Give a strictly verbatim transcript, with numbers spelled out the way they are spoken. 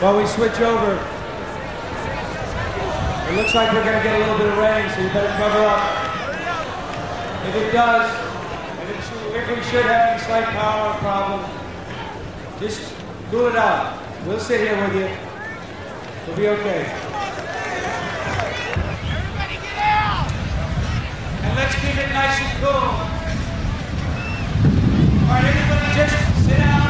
while we switch over. It looks like we're going to get a little bit of rain, so you better cover up. If it does, if, it should, if we should have any slight power problem, just cool it out. We'll sit here with you. We'll be okay. Everybody get out! And let's keep it nice and cool. All right, everybody just sit down.